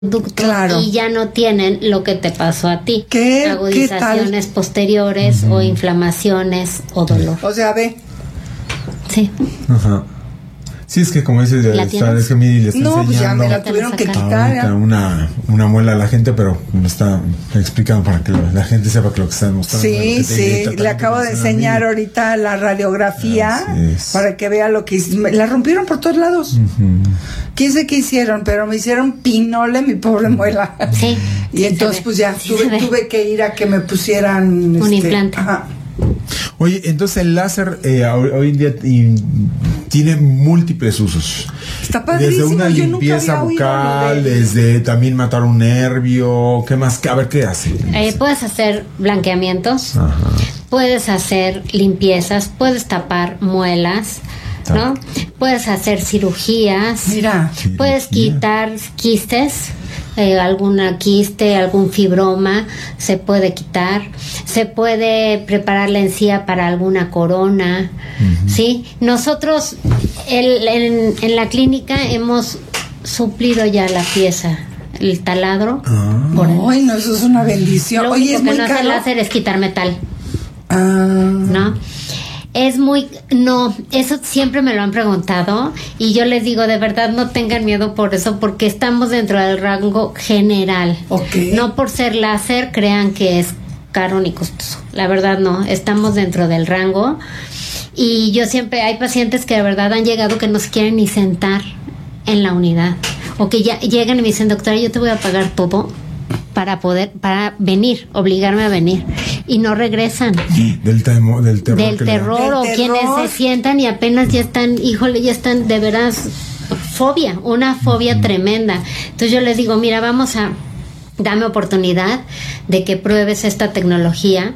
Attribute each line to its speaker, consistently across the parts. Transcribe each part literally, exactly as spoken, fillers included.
Speaker 1: claro.
Speaker 2: Y ya no tienen lo que te pasó a ti.
Speaker 1: ¿Qué?
Speaker 2: Agudizaciones
Speaker 1: ¿Qué
Speaker 2: posteriores
Speaker 3: uh-huh.
Speaker 2: o inflamaciones o dolor.
Speaker 1: O sea, ve.
Speaker 2: Sí.
Speaker 3: Ajá. Sí, es que como dices,
Speaker 2: ¿La
Speaker 3: está, es que mi le está
Speaker 1: no,
Speaker 3: enseñando
Speaker 1: pues ya me la tuvieron que quitar.
Speaker 3: Una, una muela a la gente, pero me está explicando para que la, la gente sepa que lo que están mostrando.
Speaker 1: Sí, sí, le acabo de enseñar ahorita la radiografía para que vea lo que me, la rompieron por todos lados. Uh-huh. Quién sé qué hicieron, pero me hicieron pinole mi pobre muela.
Speaker 2: Sí.
Speaker 1: Y entonces pues ya tuve, tuve que ir a que me pusieran
Speaker 2: un
Speaker 1: este,
Speaker 2: implante.
Speaker 1: Ajá.
Speaker 3: Oye, entonces el láser eh, hoy en día y, tiene múltiples usos.
Speaker 1: Está padrísimo.
Speaker 3: Desde una limpieza bucal, de... desde también matar un nervio, ¿qué más? A ver, ¿qué hace?
Speaker 2: Eh, puedes hacer blanqueamientos, ajá. Puedes hacer limpiezas, puedes tapar muelas, ¿no? Puedes hacer cirugías.
Speaker 1: Mira.
Speaker 2: Puedes quitar quistes. Eh, alguna quiste, algún fibroma se puede quitar, se puede preparar la encía para alguna corona, uh-huh. ¿sí? Nosotros el, en, en la clínica hemos suplido ya la pieza, el taladro.
Speaker 1: Ah.
Speaker 2: Por el,
Speaker 1: Ay, no, eso es una bendición.
Speaker 2: Lo
Speaker 1: Oye,
Speaker 2: único
Speaker 1: es
Speaker 2: que
Speaker 1: muy
Speaker 2: no
Speaker 1: caro.
Speaker 2: hace el láser es quitar metal.
Speaker 1: Ah.
Speaker 2: ¿No? Es muy, no, eso siempre me lo han preguntado y yo les digo, de verdad no tengan miedo por eso, porque estamos dentro del rango general.
Speaker 1: Okay.
Speaker 2: No por ser láser crean que es caro ni costoso. La verdad no, estamos dentro del rango y yo siempre, hay pacientes que de verdad han llegado que no se quieren ni sentar en la unidad o que ya llegan y me dicen, doctora, yo te voy a pagar todo para poder, para venir, obligarme a venir y no regresan.
Speaker 3: Del, temo, del terror.
Speaker 2: Del terror o quienes se sientan y apenas ya están, híjole, ya están de veras fobia, una fobia uh-huh. tremenda. Entonces yo les digo, mira, vamos a, dame oportunidad de que pruebes esta tecnología.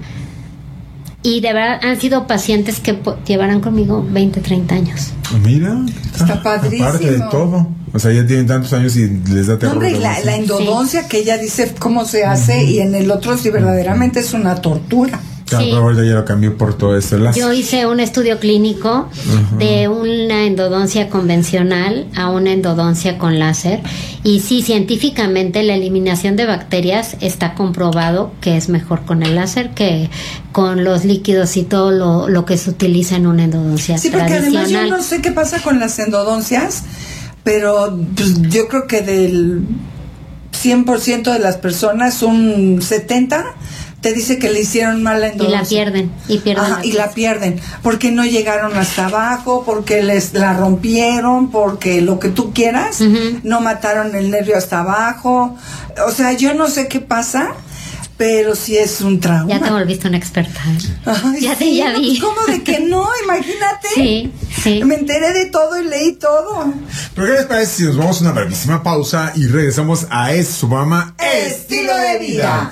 Speaker 2: Y de verdad han sido pacientes que po- llevarán conmigo veinte, treinta años.
Speaker 3: Mira,
Speaker 1: está, está padrísimo.
Speaker 3: Aparte de todo. O sea, ya tienen tantos años y les da terror.
Speaker 1: No, hombre, la, la endodoncia sí. que ella dice cómo se hace uh-huh. y en el otro sí verdaderamente es una tortura.
Speaker 3: Claro,
Speaker 2: sí.
Speaker 3: pero ahora ya lo cambié por todo esto. Las...
Speaker 2: Yo hice un estudio clínico uh-huh. de una endodoncia convencional a una endodoncia con láser y sí, científicamente la eliminación de bacterias está comprobado que es mejor con el láser que con los líquidos y todo lo, lo que se utiliza en una endodoncia
Speaker 1: sí, porque
Speaker 2: tradicional.
Speaker 1: Además yo no sé qué pasa con las endodoncias, pero pues, yo creo que del cien por ciento de las personas, un setenta por ciento te dice que le hicieron mal la endodoncia.
Speaker 2: Y la pierden, y pierden.
Speaker 1: Ajá,
Speaker 2: la
Speaker 1: y la pierden, porque no llegaron hasta abajo, porque les la rompieron, porque lo que tú quieras, uh-huh. no mataron el nervio hasta abajo. O sea, yo no sé qué pasa, pero sí es un trauma.
Speaker 2: Ya te volviste una experta.
Speaker 1: Ay,
Speaker 2: ya
Speaker 1: sí,
Speaker 2: te ya
Speaker 1: no,
Speaker 2: vi.
Speaker 1: ¿Cómo de que no? Imagínate.
Speaker 2: Sí, sí.
Speaker 1: Me enteré de todo y leí todo.
Speaker 3: ¿Pero qué les parece si nos vamos a una brevísima pausa y regresamos a Es su programa
Speaker 1: Estilo de Vida?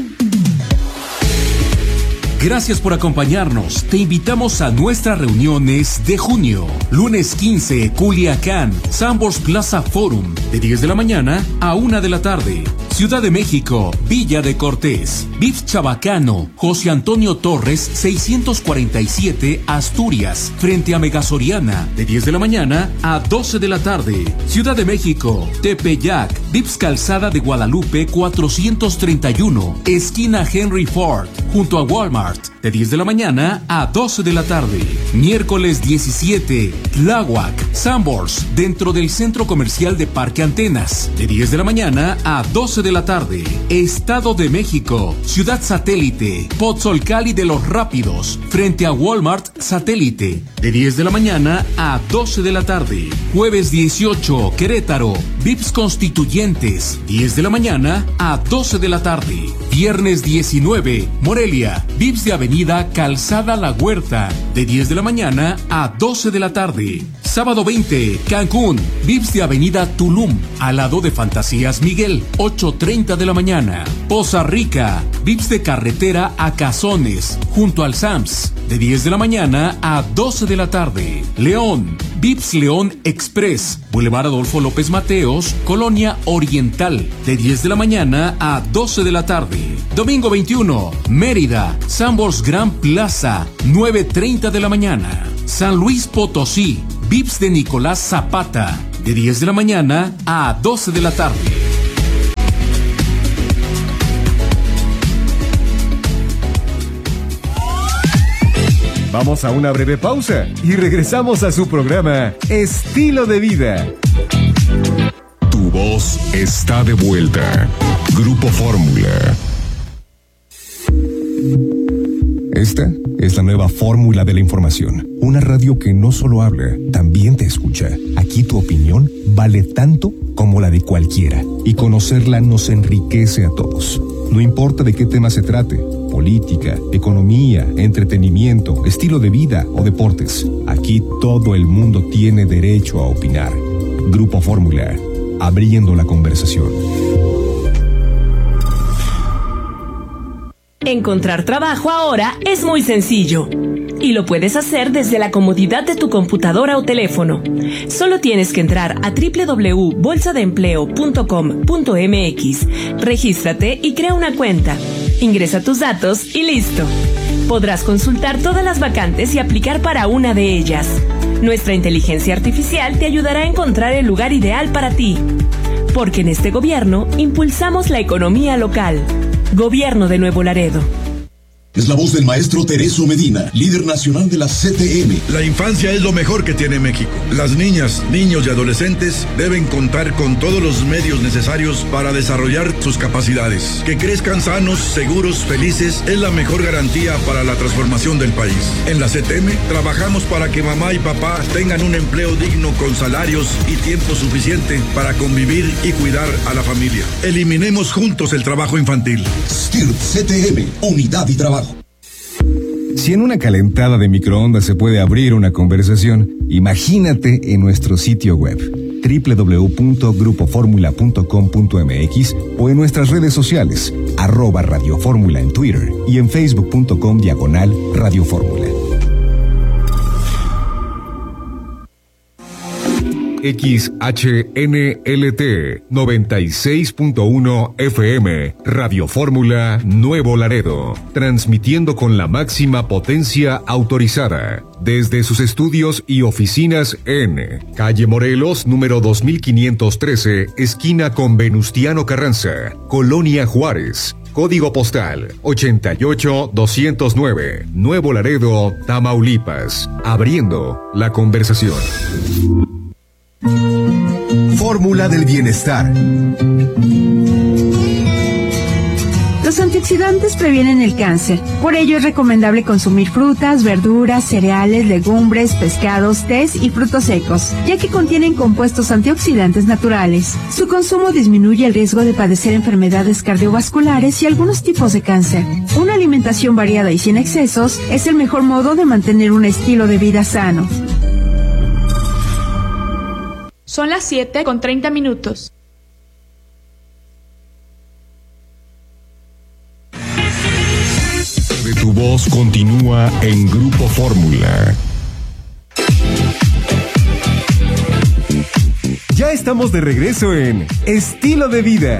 Speaker 4: Gracias por acompañarnos. Te invitamos a nuestras reuniones de junio. Lunes quince, Culiacán, Sanborns Plaza Forum, de diez de la mañana a una de la tarde. Ciudad de México, Villa de Cortés. V I P Chabacano, José Antonio Torres, seiscientos cuarenta y siete, Asturias, frente a Megasoriana, de diez de la mañana a doce de la tarde. Ciudad de México, Tepeyac, V I P Calzada de Guadalupe, cuatrocientos treinta y uno, esquina Henry Ford, junto a Walmart, de diez de la mañana a doce de la tarde. Miércoles diecisiete, Tláhuac, Sanborns, dentro del Centro Comercial de Parque Antenas, de diez de la mañana a doce de la tarde. Estado de México, Ciudad Satélite, Pozzolcali de los Rápidos, frente a Walmart Satélite, de diez de la mañana a doce de la tarde. Jueves dieciocho, Querétaro, V I Ps Constituyentes, diez de la mañana a doce de la tarde. Viernes diecinueve, Morelia, V I Ps de Avenida Calzada La Huerta, de diez de la mañana a doce de la tarde. Sábado veinte, Cancún, V I Ps de Avenida Tulum, al lado de Fantasías Miguel, ocho treinta de la mañana. Poza Rica, V I Ps de Carretera a Cazones, junto al Sams, de diez de la mañana a doce de la tarde. León, V I Ps León Express, Boulevard Adolfo López Mateos, Colonia Oriental, de diez de la mañana a doce de la tarde. Domingo veintiuno, Mérida, Sanborns Gran Plaza, nueve treinta de la mañana. San Luis Potosí, V I Ps de Nicolás Zapata, de diez de la mañana a doce de la tarde.
Speaker 5: Vamos a una breve pausa y regresamos a su programa Estilo de Vida.
Speaker 6: Tu voz está de vuelta. Grupo Fórmula. Esta es la nueva fórmula de la información. Una radio que no solo habla, también te escucha. Aquí tu opinión vale tanto como la de cualquiera. Y conocerla nos enriquece a todos. No importa de qué tema se trate. Política, economía, entretenimiento, estilo de vida o deportes. Aquí todo el mundo tiene derecho a opinar. Grupo Fórmula. Abriendo la conversación.
Speaker 7: Encontrar trabajo ahora es muy sencillo y lo puedes hacer desde la comodidad de tu computadora o teléfono. Solo tienes que entrar a doble u doble u doble u punto bolsa de empleo punto com punto m x, regístrate y crea una cuenta. Ingresa tus datos y listo. Podrás consultar todas las vacantes y aplicar para una de ellas. Nuestra inteligencia artificial te ayudará a encontrar el lugar ideal para ti. Porque en este gobierno impulsamos la economía local. Gobierno de Nuevo Laredo.
Speaker 8: Es la voz del maestro Tereso Medina, líder nacional de la C T M.
Speaker 9: La infancia es lo mejor que tiene México. Las niñas, niños y adolescentes deben contar con todos los medios necesarios para desarrollar sus capacidades. Que crezcan sanos, seguros, felices es la mejor garantía para la transformación del país. En la C T M trabajamos para que mamá y papá tengan un empleo digno con salarios y tiempo suficiente para convivir y cuidar a la familia. Eliminemos juntos el trabajo infantil.
Speaker 8: S T I R P C T M, unidad y trabajo.
Speaker 5: Si en una calentada de microondas se puede abrir una conversación, imagínate en nuestro sitio web doble u doble u doble u punto grupo fórmula punto com punto m x o en nuestras redes sociales, arroba Radio Fórmula en Twitter y en facebook punto com diagonal Radio Fórmula. X H N L T noventa y seis punto uno F M, Radio Fórmula Nuevo Laredo, transmitiendo con la máxima potencia autorizada desde sus estudios y oficinas en Calle Morelos, número dos mil quinientos trece, esquina con Venustiano Carranza, Colonia Juárez. Código postal ochenta y ocho doscientos nueve, Nuevo Laredo, Tamaulipas. Abriendo la conversación.
Speaker 3: Fórmula del bienestar.
Speaker 10: Los antioxidantes previenen el cáncer. Por ello es recomendable consumir frutas, verduras, cereales, legumbres, pescados, tés y frutos secos, ya que contienen compuestos antioxidantes naturales. Su consumo disminuye el riesgo de padecer enfermedades cardiovasculares y algunos tipos de cáncer. Una alimentación variada y sin excesos es el mejor modo de mantener un estilo de vida sano.
Speaker 11: Son las siete con treinta minutos.
Speaker 6: De tu voz continúa en Grupo Fórmula.
Speaker 5: Ya estamos de regreso en Estilo de Vida.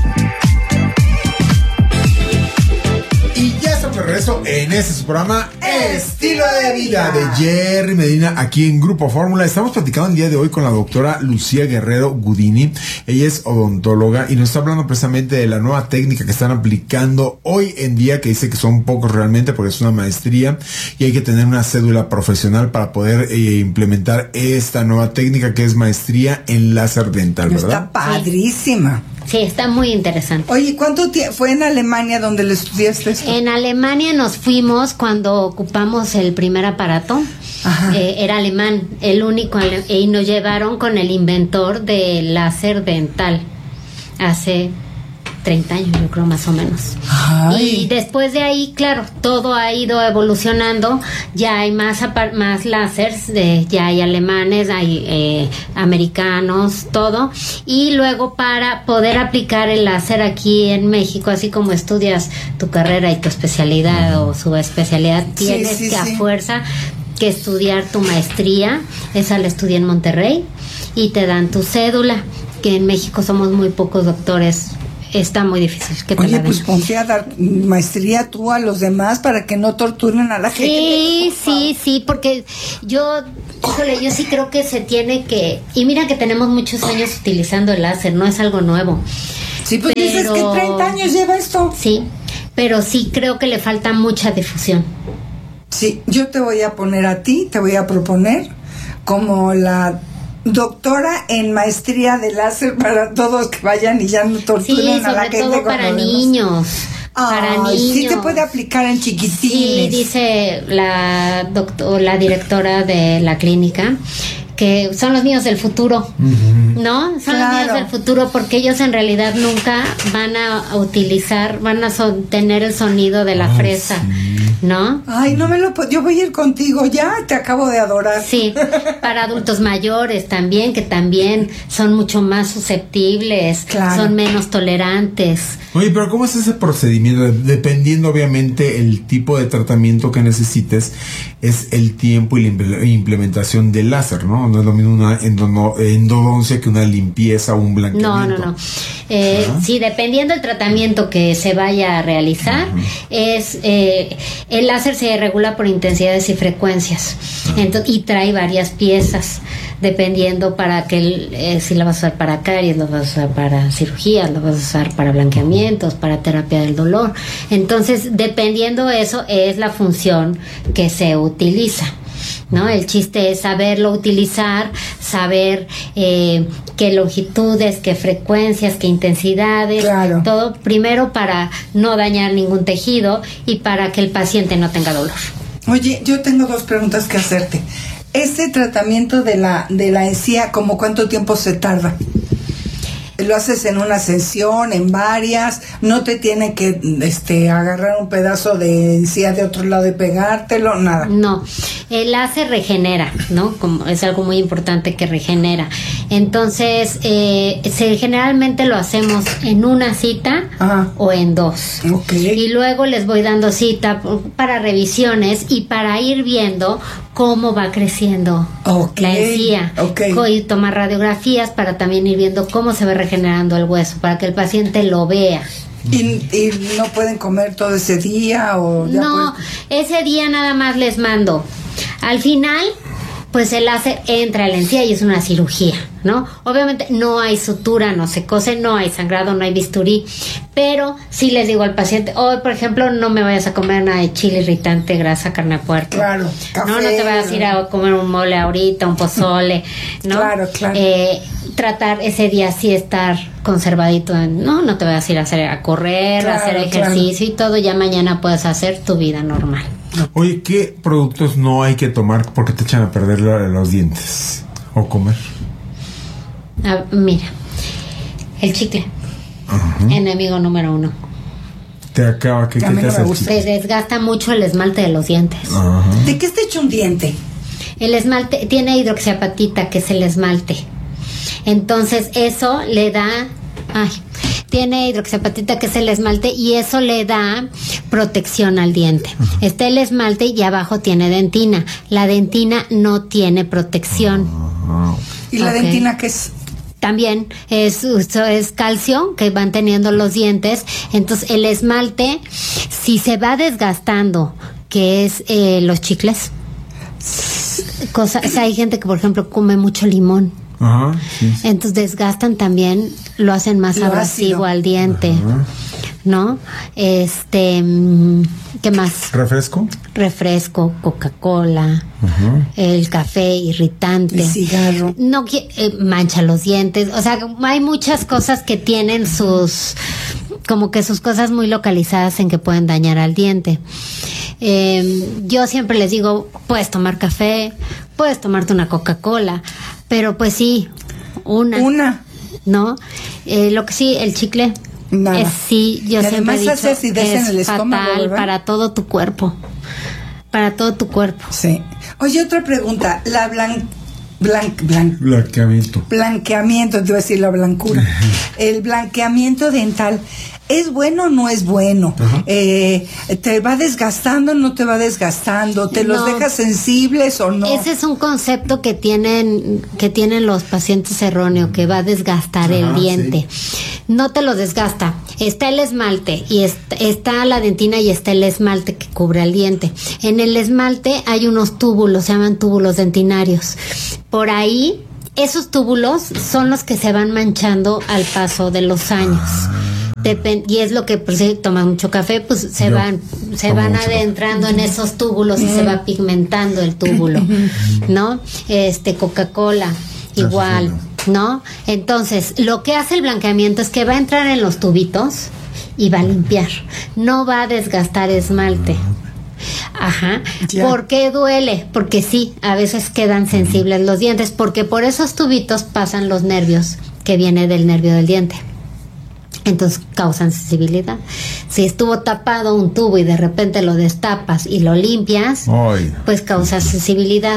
Speaker 3: Y ya estamos de regreso en este su programa Estilo de Vida de Jerry Medina aquí en Grupo Fórmula. Estamos platicando el día de hoy con la doctora Lucía Guerrero Gudini. Ella es odontóloga y nos está hablando precisamente de la nueva técnica que están aplicando hoy en día, que dice que son pocos realmente porque es una maestría y hay que tener una cédula profesional para poder eh, implementar esta nueva técnica que es maestría en láser dental, ¿verdad?
Speaker 1: Está padrísima.
Speaker 2: Sí, está muy interesante.
Speaker 1: Oye, ¿cuánto tie- fue en Alemania donde le estudiaste esto?
Speaker 2: En Alemania nos fuimos cuando ocupamos el primer aparato. Eh, era alemán, el único, ale- y nos llevaron con el inventor del láser dental hace treinta años, yo creo, más o menos.
Speaker 1: Ay.
Speaker 2: Y después de ahí, claro, todo ha ido evolucionando. Ya hay más apar- más láseres, de, ya hay alemanes, hay eh, americanos, todo. Y luego para poder aplicar el láser aquí en México, así como estudias tu carrera y tu especialidad o subespecialidad,
Speaker 1: Sí,
Speaker 2: tienes
Speaker 1: sí,
Speaker 2: que
Speaker 1: sí.
Speaker 2: a fuerza que estudiar tu maestría. Esa la estudié en Monterrey y te dan tu cédula, que en México somos muy pocos doctores. Está muy difícil que te
Speaker 1: Oye,
Speaker 2: la den.
Speaker 1: pues ponte a dar maestría tú a los demás para que no torturen a la gente.
Speaker 2: Sí, sí, sí, porque yo, híjole, yo sí creo que se tiene que... Y mira que tenemos muchos años utilizando el láser, no es algo nuevo.
Speaker 1: Sí, pues
Speaker 2: Pero-
Speaker 1: dices que treinta años lleva esto.
Speaker 2: Sí, pero sí creo que le falta mucha difusión.
Speaker 1: Sí, yo te voy a poner a ti, te voy a proponer como la doctora en maestría de láser para todos que vayan y ya no torturen
Speaker 2: sí,
Speaker 1: a la gente.
Speaker 2: Sí, sobre todo para niños.
Speaker 1: Ay,
Speaker 2: para niños.
Speaker 1: Sí se puede aplicar en chiquitines.
Speaker 2: Sí, dice la doctor, la directora de la clínica que son los niños del futuro, uh-huh. ¿no? Son claro. los niños del futuro porque ellos en realidad nunca van a utilizar, van a son, tener el sonido de la Ay, fresa, sí. ¿no?
Speaker 1: Ay, no me lo puedo, yo voy a ir contigo, ya te acabo de adorar.
Speaker 2: Sí, para adultos mayores también, que también son mucho más susceptibles, claro. son menos tolerantes.
Speaker 3: Oye, pero ¿cómo es ese procedimiento? Dependiendo obviamente el tipo de tratamiento que necesites, es el tiempo y la implementación del láser, ¿no? No es lo mismo una endodoncia que una limpieza o un blanqueamiento.
Speaker 2: No, no, no. Eh, sí, dependiendo del tratamiento que se vaya a realizar, uh-huh. es eh, el láser se regula por intensidades y frecuencias, uh-huh. Entonces, y trae varias piezas, dependiendo para que eh, si la vas a usar para caries, lo vas a usar para cirugías, lo vas a usar para blanqueamientos, para terapia del dolor. Entonces, dependiendo de eso, es la función que se utiliza, ¿no? El chiste es saberlo utilizar, saber eh, qué longitudes, qué frecuencias, qué intensidades, claro. todo primero para no dañar ningún tejido y para que el paciente no tenga dolor.
Speaker 1: Oye, yo tengo dos preguntas que hacerte. Este tratamiento de la de la encía, ¿cómo cuánto tiempo se tarda? ¿Lo haces en una sesión, en varias? ¿No te tiene que este agarrar un pedazo de encía de otro lado y pegártelo? Nada.
Speaker 2: No, el láser regenera, ¿no? Como es algo muy importante que regenera. Entonces, eh, se, generalmente lo hacemos en una cita Ajá. o en dos.
Speaker 1: Okay.
Speaker 2: Y luego les voy dando cita para revisiones y para ir viendo cómo va creciendo okay. la encía.
Speaker 1: Okay.
Speaker 2: Y tomar radiografías para también ir viendo cómo se va regenerando el hueso, para que el paciente lo vea.
Speaker 1: ¿Y, y no pueden comer todo ese día? O ya
Speaker 2: no, pueden... ese día nada más les mando. Al final, pues el láser entra a la encía y es una cirugía, ¿no? Obviamente no hay sutura, no se cose, no hay sangrado, no hay bisturí, pero sí les digo al paciente, hoy, oh, por ejemplo, no me vayas a comer nada de chile irritante, grasa, carne a puerco.
Speaker 1: Claro, café.
Speaker 2: No, no te vayas a ir a comer un mole ahorita, un pozole, ¿no?
Speaker 1: Claro, claro.
Speaker 2: Eh, tratar ese día sí estar conservadito, en, no, no te vayas a ir a hacer a correr, claro, a hacer ejercicio claro. y todo, ya mañana puedes hacer tu vida normal.
Speaker 3: Oye, ¿qué productos no hay que tomar porque te echan a perder los dientes o comer?
Speaker 2: Ah, mira, el chicle, uh-huh. enemigo número uno.
Speaker 3: Te acaba, ¿qué, ¿qué te hace?
Speaker 2: Te desgasta mucho el esmalte de los dientes.
Speaker 1: Uh-huh. ¿De qué está hecho un diente?
Speaker 2: El esmalte tiene hidroxiapatita, que es el esmalte. Entonces eso le da, ay, tiene hidroxiapatita, que es el esmalte, y eso le da protección al diente. Uh-huh. Está el esmalte y abajo tiene dentina. La dentina no tiene protección.
Speaker 1: Uh-huh. ¿Y la okay. dentina qué es?
Speaker 2: También es, es calcio que van teniendo los dientes. Entonces el esmalte, si se va desgastando, que es eh, los chicles, cosa, o sea, hay gente que por ejemplo come mucho limón.
Speaker 3: Ajá, sí, sí.
Speaker 2: Entonces desgastan también, lo hacen más lo abrasivo ácido. Al diente. Ajá. ¿No? Este, ¿qué más?
Speaker 3: ¿Refresco?
Speaker 2: Refresco, Coca-Cola, uh-huh. el café irritante.
Speaker 1: El cigarro.
Speaker 2: No, eh, mancha los dientes. O sea, hay muchas cosas que tienen sus, como que sus cosas muy localizadas en que pueden dañar al diente. Eh, yo siempre les digo, puedes tomar café, puedes tomarte una Coca-Cola, pero pues sí, una.
Speaker 1: Una.
Speaker 2: ¿No? Eh, lo que sí, el chicle.
Speaker 1: Nada.
Speaker 2: Es, sí, yo
Speaker 1: y
Speaker 2: siempre he dicho
Speaker 1: que es
Speaker 2: el
Speaker 1: estómago,
Speaker 2: fatal
Speaker 1: ¿verdad?
Speaker 2: Para todo tu cuerpo, para todo tu cuerpo.
Speaker 1: Sí. Oye, otra pregunta, la blan, blan, blan,
Speaker 3: blanqueamiento.
Speaker 1: Blanqueamiento, te voy a decir la blancura. El blanqueamiento dental, ¿es bueno o no es bueno? Eh, ¿Te va desgastando o no te va desgastando? ¿Te los
Speaker 2: no.
Speaker 1: deja sensibles o no?
Speaker 2: Ese es un concepto que tienen que tienen los pacientes erróneo, que va a desgastar Ajá, el diente. Sí. No te lo desgasta. Está el esmalte y está, está la dentina y está el esmalte que cubre el diente. En el esmalte hay unos túbulos, se llaman túbulos dentinarios. Por ahí, esos túbulos son los que se van manchando al paso de los años. Depen- y es lo que, pues, si toman mucho café, pues se
Speaker 3: Yo
Speaker 2: van se
Speaker 3: tomo
Speaker 2: van
Speaker 3: mucho
Speaker 2: adentrando en esos túbulos y se va pigmentando el túbulo, ¿no? Este, Coca-Cola, igual, ¿no? Entonces, lo que hace el blanqueamiento es que va a entrar en los tubitos y va a limpiar, no va a desgastar esmalte. Ajá.
Speaker 1: Ya.
Speaker 2: ¿Por qué duele? Porque sí, a veces quedan sensibles los dientes, porque por esos tubitos pasan los nervios que viene del nervio del diente. Entonces causan sensibilidad. Si estuvo tapado un tubo y de repente lo destapas y lo limpias,
Speaker 3: Ay.
Speaker 2: pues causa sensibilidad.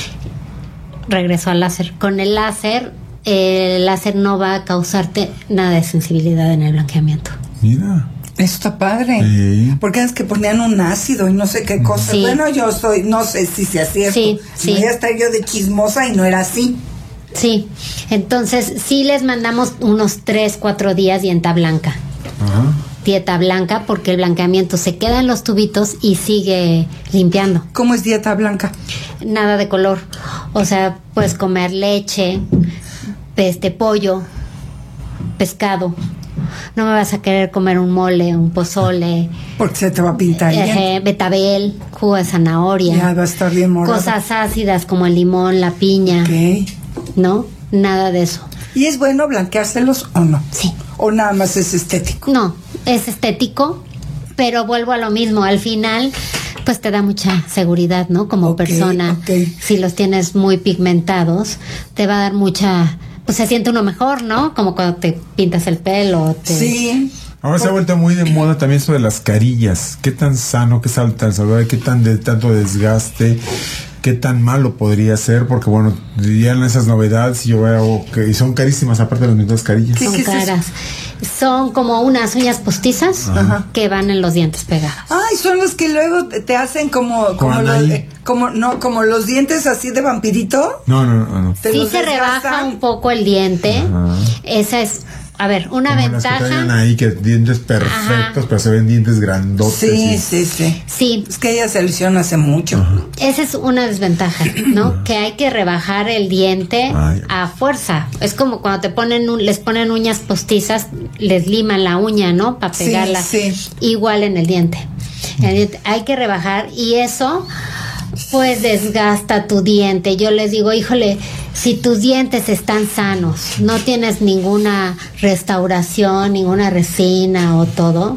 Speaker 2: Regreso al láser. Con el láser, eh, el láser no va a causarte nada de sensibilidad en el blanqueamiento.
Speaker 3: Mira.
Speaker 1: Eso está padre.
Speaker 3: Sí.
Speaker 1: Porque es que ponían un ácido y no sé qué cosa.
Speaker 2: Sí.
Speaker 1: Bueno, yo soy, no sé si sea cierto.
Speaker 2: Sí, sí.
Speaker 1: Voy a estar yo de chismosa y no era así.
Speaker 2: Sí, entonces sí les mandamos unos tres, cuatro días dieta blanca.
Speaker 3: Ajá.
Speaker 2: Dieta blanca porque el blanqueamiento se queda en los tubitos y sigue limpiando.
Speaker 1: ¿Cómo es dieta blanca?
Speaker 2: Nada de color. O sea, puedes comer leche, este pollo, pescado. No me vas a querer comer un mole, un pozole,
Speaker 1: Porque se te va a pintar bien.
Speaker 2: eh, betabel, jugo de zanahoria.
Speaker 1: Ya va a estar bien morado.
Speaker 2: Cosas ácidas como el limón, la piña.
Speaker 1: Ok.
Speaker 2: ¿No? Nada de eso.
Speaker 1: ¿Y es bueno blanqueárselos o no?
Speaker 2: Sí.
Speaker 1: ¿O nada más es estético?
Speaker 2: No, es estético, pero vuelvo a lo mismo. Al final, pues te da mucha seguridad, ¿no? Como
Speaker 1: Ok,
Speaker 2: persona.
Speaker 1: ok.
Speaker 2: Si los tienes muy pigmentados, te va a dar mucha... Pues se siente uno mejor, ¿no? Como cuando te pintas el pelo. Te...
Speaker 1: Sí.
Speaker 3: Ahora se ha vuelto muy de moda también esto de las carillas. ¿Qué tan sano, qué tan saludable, qué tan de tanto desgaste, qué tan malo podría ser? Porque bueno, dirían esas novedades y yo veo que y son carísimas aparte de las mismas carillas.
Speaker 1: ¿Qué-
Speaker 2: Son
Speaker 1: qué es eso?
Speaker 2: caras. Son como unas uñas postizas
Speaker 1: Ajá.
Speaker 2: que van en los dientes pegados.
Speaker 1: Ay, son los que luego te- te hacen como como los,
Speaker 3: Anaí.
Speaker 1: eh, como no como los dientes así de vampirito.
Speaker 3: No, no, no, no.
Speaker 1: Te
Speaker 2: Sí
Speaker 1: los
Speaker 2: se rebaja
Speaker 1: desgastan.
Speaker 2: un poco el diente.
Speaker 3: Ajá.
Speaker 2: Esa es, a ver, una
Speaker 3: Como las que
Speaker 2: ventaja.
Speaker 3: traen ahí, que dientes perfectos,
Speaker 2: Ajá.
Speaker 3: pero se ven dientes grandotes.
Speaker 1: Sí,
Speaker 3: y-
Speaker 1: sí, sí.
Speaker 2: Sí,
Speaker 1: Es que ella se lo hicieron hace mucho.
Speaker 2: esa es una desventaja, ¿no? Que hay que rebajar el diente
Speaker 3: Ay.
Speaker 2: a fuerza. Es como cuando te ponen un- les ponen uñas postizas, les liman la uña, ¿no? Para
Speaker 1: Sí,
Speaker 2: pegarla.
Speaker 1: sí.
Speaker 2: Igual en el diente. En el diente hay que rebajar y eso pues desgasta tu diente. Yo les digo, híjole, si tus dientes están sanos, no tienes ninguna restauración, ninguna resina o todo,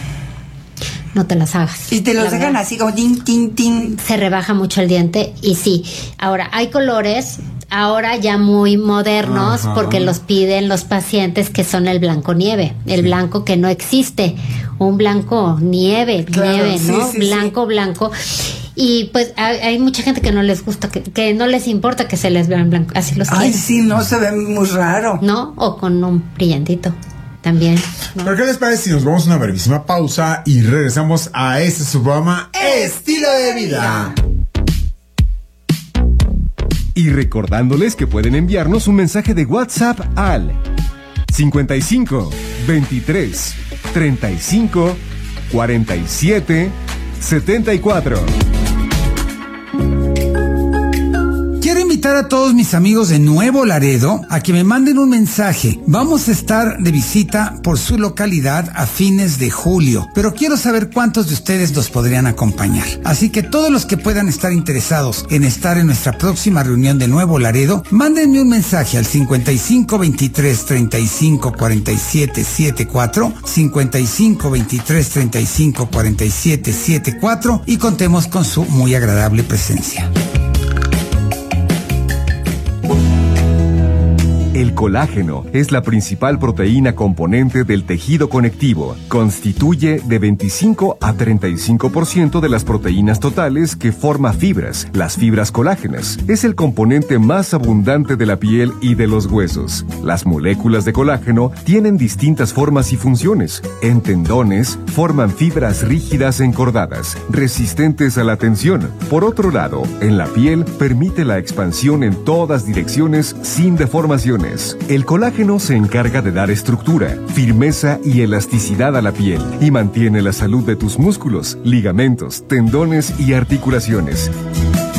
Speaker 2: no te las hagas.
Speaker 1: Y te los
Speaker 2: La
Speaker 1: dejan
Speaker 2: verdad.
Speaker 1: así como tin tin tin.
Speaker 2: Se rebaja mucho el diente y sí. Ahora, hay colores ahora ya muy modernos
Speaker 3: Ajá.
Speaker 2: porque los piden los pacientes que son el blanco nieve, el blanco que no existe, un blanco nieve,
Speaker 1: Claro,
Speaker 2: nieve,
Speaker 1: sí,
Speaker 2: ¿no?
Speaker 1: sí,
Speaker 2: blanco, blanco. Y pues hay, hay mucha gente que no les gusta, que, que no les importa que se les vean blanco, así los
Speaker 1: Ay,
Speaker 2: quieren,
Speaker 1: sí, no se ve muy raro.
Speaker 2: ¿no? O con un brillantito también, ¿no?
Speaker 3: ¿Pero qué les parece si nos vamos a una brevísima pausa y regresamos a este su programa Estilo de Vida?
Speaker 5: Y recordándoles que pueden enviarnos un mensaje de WhatsApp al cincuenta y cinco, veintitrés, treinta y cinco, cuarenta y siete, setenta y cuatro.
Speaker 12: Quiero invitar a todos mis amigos de Nuevo Laredo a que me manden un mensaje. Vamos a estar de visita por su localidad a fines de julio, pero quiero saber cuántos de ustedes nos podrían acompañar. Así que todos los que puedan estar interesados en estar en nuestra próxima reunión de Nuevo Laredo, mándenme un mensaje al cincuenta y cinco, veintitrés, treinta y cinco, cuarenta y siete, setenta y cuatro, cincuenta y cinco, veintitrés, treinta y cinco, cuarenta y siete, setenta y cuatro y contemos con su muy agradable presencia.
Speaker 5: El colágeno es la principal proteína componente del tejido conectivo. Constituye de veinticinco a treinta y cinco por ciento de las proteínas totales que forma fibras. Las fibras colágenas es el componente más abundante de la piel y de los huesos. Las moléculas de colágeno tienen distintas formas y funciones. En tendones forman fibras rígidas encordadas, resistentes a la tensión. Por otro lado, en la piel permite la expansión en todas direcciones sin deformaciones. El colágeno se encarga de dar estructura, firmeza y elasticidad a la piel y mantiene la salud de tus músculos, ligamentos, tendones y articulaciones.